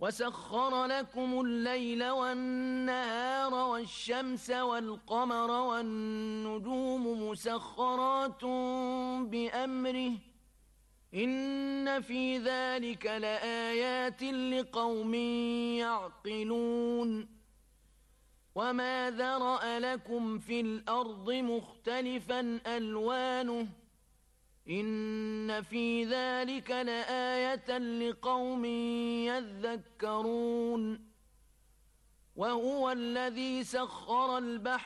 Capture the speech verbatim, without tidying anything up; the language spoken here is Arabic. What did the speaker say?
وسخر لكم الليل والنهار والشمس والقمر والنجوم مسخرات بأمره إن في ذلك لآيات لقوم يعقلون وما ذرأ لكم في الأرض مختلفا ألوانه إن في ذلك لآية لقوم يذكرون وهو الذي سخر البحر